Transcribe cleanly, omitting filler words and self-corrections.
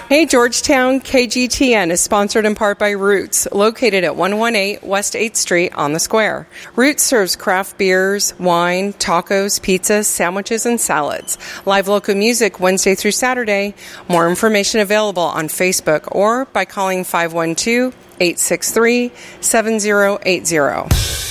Hey, Georgetown, KGTN is sponsored in part by Roots, located at 118 West 8th Street on the Square. Roots serves craft beers, wine, tacos, pizzas, sandwiches, and salads. Live local music Wednesday through Saturday. More information available on Facebook or by calling 512-863-7080.